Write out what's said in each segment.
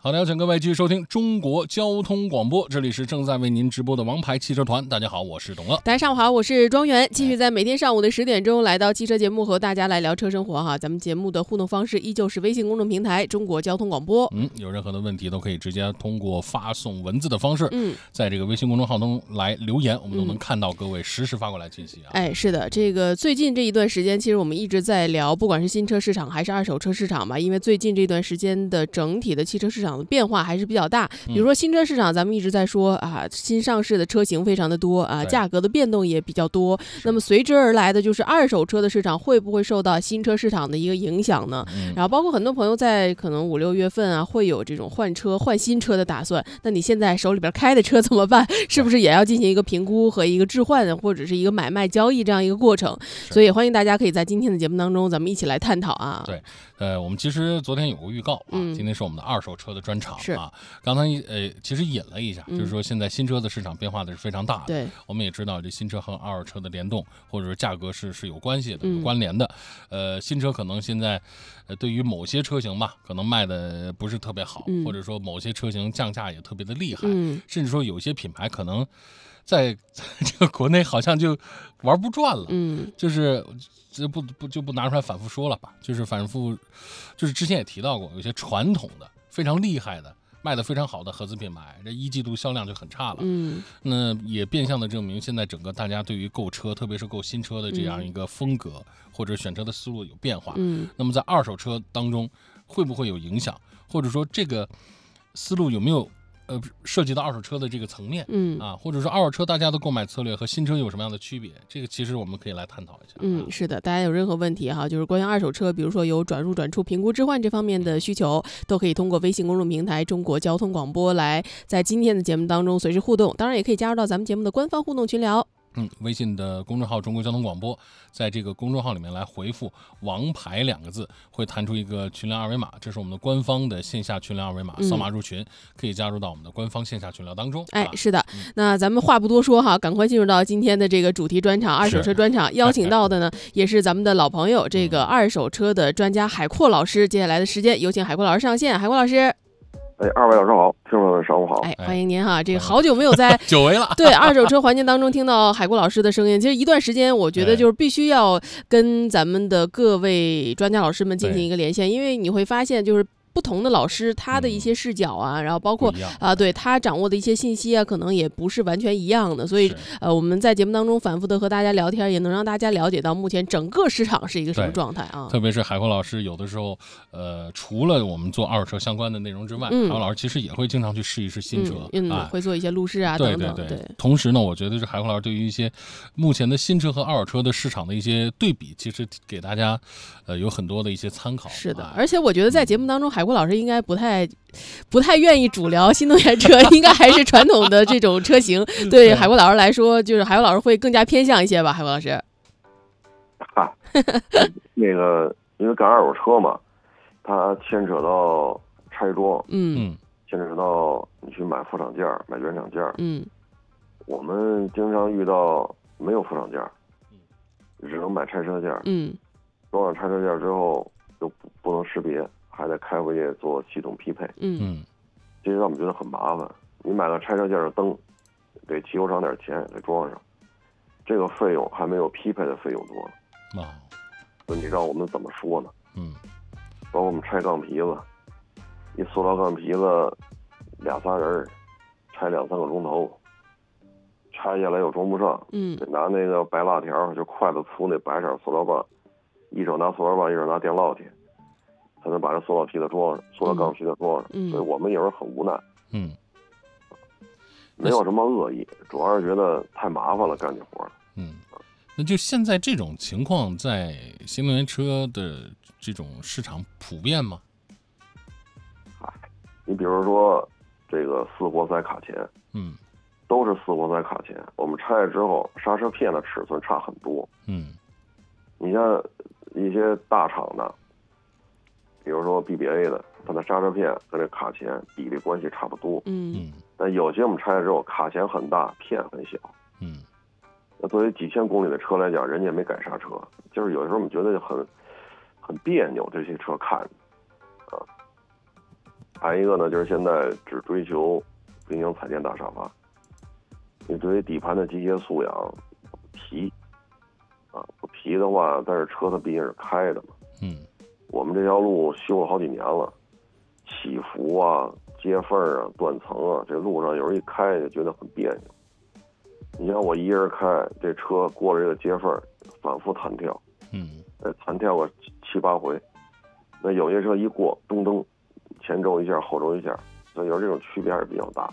好的，有请各位继续收听中国交通广播，这里是正在为您直播的王牌汽车团。大家好，我是董乐。 大家上午好，我是庄园，继续在每天上午的10点钟来到汽车节目和大家来聊车生活哈。咱们节目的互动方式依旧是微信公众平台中国交通广播。 有任何的问题都可以直接通过发送文字的方式，在这个微信公众号中来留言，我们都能看到各位实时发过来信息啊。 是的，这个最近这一段时间，其实我们一直在聊，不管是新车市场还是二手车市场吧，因为最近这段时间的整体的汽车市场的变化还是比较大。比如说新车市场，咱们一直在说啊，新上市的车型非常的多啊，价格的变动也比较多。那么随之而来的就是二手车的市场会不会受到新车市场的一个影响呢？然后包括很多朋友在可能5、6月份啊，会有这种换新车的打算。那你现在手里边开的车怎么办？是不是也要进行一个评估和一个置换或者是一个买卖交易这样一个过程？所以欢迎大家可以在今天的节目当中，咱们一起来探讨啊。 对，我们其实昨天有个预告啊，今天是我们的二手车的专场啊。刚才其实引了一下，就是说现在新车的市场变化的是非常大的。 对， 我们也知道这新车和二手车的联动或者是价格是有关系的、有关联的。新车可能现在对于某些车型吧，可能卖的不是特别好，或者说某些车型降价也特别的厉害，甚至说有些品牌可能在这个国内好像就玩不转了。就是不拿出来反复说了吧，就是反复，就是之前也提到过，有些传统的非常厉害的卖的非常好的合资品牌，这1季度销量就很差了。那也变相的证明现在整个大家对于购车，特别是购新车的这样一个风格或者选车的思路有变化。那么在二手车当中会不会有影响，或者说这个思路有没有涉及到二手车的这个层面，或者说二手车大家的购买策略和新车有什么样的区别？这个其实我们可以来探讨一下。 是的，大家有任何问题哈，就是关于二手车，比如说有转入、转出、评估、置换这方面的需求，都可以通过微信公众平台中国交通广播来在今天的节目当中随时互动。当然，也可以加入到咱们节目的官方互动群聊。 微信的公众号中国交通广播，在这个公众号里面来回复王牌2个字，会弹出一个群聊二维码，这是我们的官方的线下群聊二维码，扫码入群，可以加入到我们的官方线下群聊当中。 是的，那咱们话不多说哈，赶快进入到今天的这个主题专场，二手车专场。邀请到的呢也是咱们的老朋友，这个二手车的专家海阔老师。接下来的时间有请海阔老师上线。海阔老师， 二位老师好，听众们上午好。 欢迎您哈！这个好久没有在久违了。 对二手车环节当中听到海阔老师的声音，其实一段时间，我觉得就是必须要跟咱们的各位专家老师们进行一个连线，因为你会发现就是不同的老师他的一些视角啊，然后包括对他掌握的一些信息啊，可能也不是完全一样的，所以我们在节目当中反复的和大家聊天，也能让大家了解到目前整个市场是一个什么状态啊。 特别是海阔老师有的时候除了我们做二手车相关的内容之外，海阔老师其实也会经常去试一试新车， 会做一些路试啊等等。 对。同时呢，我觉得是海阔老师对于一些目前的新车和二手车的市场的一些对比，其实给大家有很多的一些参考。 是的，而且我觉得在节目当中，海阔老师应该不太愿意主聊新能源车，应该还是传统的这种车型。对海阔老师来说，就是海阔老师会更加偏向一些吧，海阔老师。 那个因为干二手车嘛，它牵扯到拆装，牵扯到你去买副厂件、买原厂件，我们经常遇到没有副厂件，只能买拆车件，装上拆车件之后就不能识别，还得开回去做系统匹配，这让我们觉得很麻烦。你买个拆车件的灯，给汽修厂点钱给装上，这个费用还没有匹配的费用多呢。所以你让我们怎么说呢？包括我们拆钢皮子，一塑料钢皮子2、3人拆2、3个钟头，拆下来又装不上，拿那个白蜡条，就筷子粗那白色塑料棒，一手拿塑料棒，一手拿电烙铁，才能把这塑料皮子装上，塑料钢皮子装上。所以我们有时候很无奈。没有什么恶意，主要是觉得太麻烦了，干这活了。 那就现在这种情况，在新能源车的这种市场普遍吗？ 你比如说这个4活塞卡钳，都是4活塞卡钳，我们拆了之后，刹车片的尺寸差很多。你像一些大厂的，比如说 BBA 的，它的刹车片跟这卡钳比例关系差不多。但有些我们拆了之后，卡钳很大，片很小。那作为几千公里的车来讲，人家也没改刹车，就是有时候我们觉得很别扭，这些车看着还一个呢，就是现在只追求冰箱彩电大沙发，你对于底盘的机械素养皮不皮的话，但是车它毕竟是开的嘛。我们这条路修了好几年了，起伏啊、接缝啊、断层啊，这路上有人一开就觉得很别扭。你像我一人开这车过了这个接缝，反复弹跳，弹跳个7、8回。那有些车一过，咚咚，前轴一下，后轴一下，所以有这种区别还是比较大。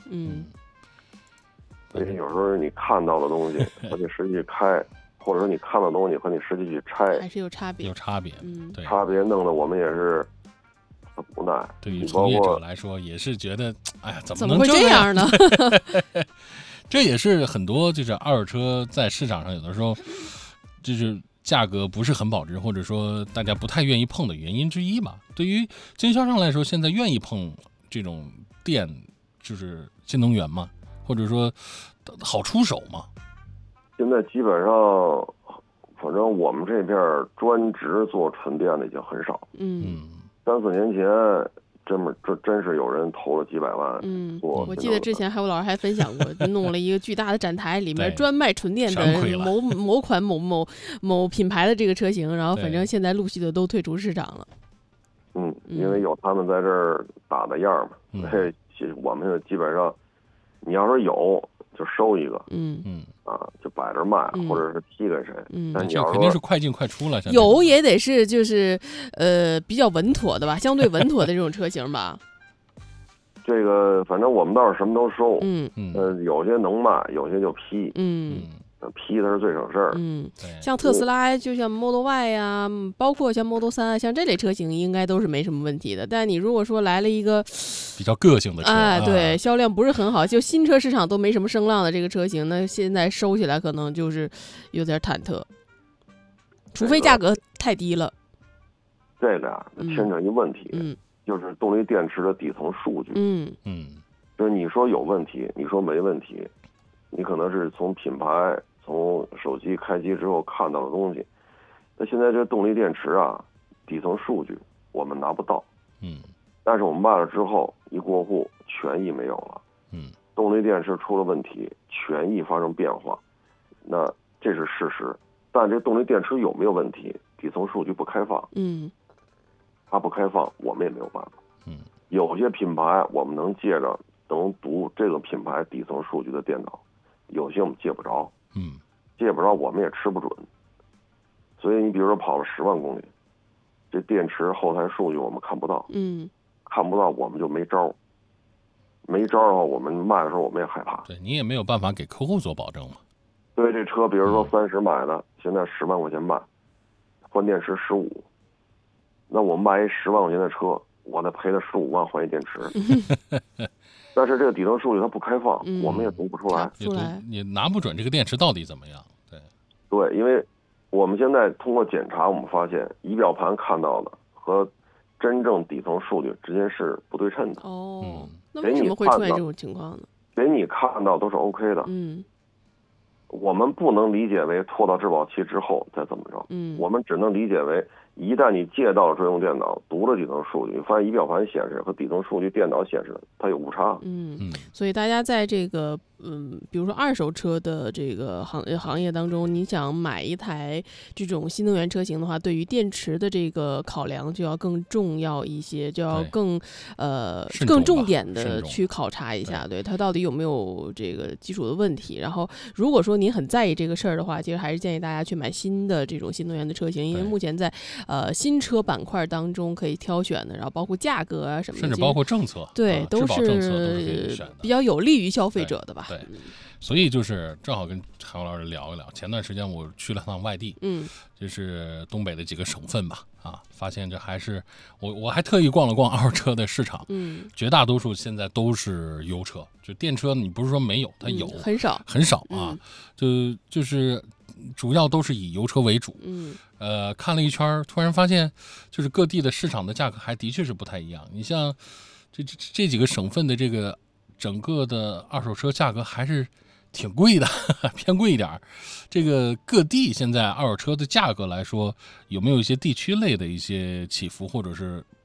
所以有时候你看到的东西和你实际去开，或者说你看到的东西和你实际去拆， 还是有差别。 对， 差别弄得我们也是很无奈。 对于从业者来说，也是觉得，哎呀，怎么会这样呢？ 这也是很多就是二手车在市场上有的时候就是价格不是很保值，或者说大家不太愿意碰的原因之一吧。对于经销商来说，现在愿意碰这种电，就是新能源嘛，或者说好出手嘛。 现在基本上，反正我们这边专职做纯电的已经很少。3、4年前。这真是有人投了几百万。 我记得之前海武老师还分享过，弄了一个巨大的展台，里面专卖纯电的某款某品牌的这个车型，然后反正现在陆续的都退出市场了。 因为有他们在这儿打的样嘛。我们基本上，你要是有就收一个。就摆着卖，或者是批给谁。但你要肯定是快进快出了。 有也得是就是比较稳妥的吧，相对稳妥的这种车型吧。 这个反正我们倒是什么都收。有些能卖，有些就批。批的是最省事儿。 像特斯拉，就像 Model Y 呀，包括像 Model 3啊，像这类车型应该都是没什么问题的。但你如果说来了一个比较个性的车， 对，销量不是很好，就新车市场都没什么声浪的这个车型，那现在收起来可能就是有点忐忑，除非价格太低了。 这个呀，牵扯一问题，就是动力电池的底层数据。就是你说有问题，你说没问题，你可能是从品牌。从手机开机之后看到的东西，那现在这动力电池啊，底层数据我们拿不到。但是我们卖了之后一过户，权益没有了。动力电池出了问题，权益发生变化，那这是事实。但这动力电池有没有问题，底层数据不开放。它不开放，我们也没有办法。有些品牌我们能借着能读这个品牌底层数据的电脑，有些我们借不着。借不着我们也吃不准，所以你比如说跑了10万公里，这电池后台数据我们看不到。看不到我们就没招，没招的话我们卖的时候我们也害怕。 对，你也没有办法给客户做保证嘛。 对，这车比如说30买的，现在10万块钱卖，换电池15，那我卖一10万块钱的车，我得赔他15万换一电池。但是这个底层数据它不开放，我们也读不出来， 你拿不准这个电池到底怎么样。 对，因为我们现在通过检查，我们发现仪表盘看到的和真正底层数据之间是不对称的。 那为什么会出现这种情况呢？ 给你看到都是 OK 的。我们不能理解为拖到质保期之后再怎么着。我们只能理解为一旦你借到了专用电脑，读了底层数据，发现仪表盘显示和底层数据电脑显示的它有误差。 所以大家在这个比如说二手车的这个行业当中，你想买一台这种新能源车型的话，对于电池的这个考量就要更重要一些，就要更重点的去考察一下，对它到底有没有这个基础的问题。然后如果说您很在意这个事儿的话，其实还是建议大家去买新的这种新能源的车型，因为目前在新车板块当中可以挑选的，然后包括价格啊什么的， 甚至包括政策， 对，都是比较有利于消费者的吧。 对，所以就是正好跟韩国老师聊一聊。前段时间我去了趟外地，就是东北的几个省份吧，发现这还是我还特意逛了逛二手车的市场，绝大多数现在都是油车，就电车你不是说没有，它有， 很少啊，就是主要都是以油车为主。看了一圈，突然发现就是各地的市场的价格还的确是不太一样。你像这几个省份的这个整个的二手车价格还是挺贵的，偏贵一点。这个各地现在二手车的价格来说，有没有一些地区类的一些起伏，或者是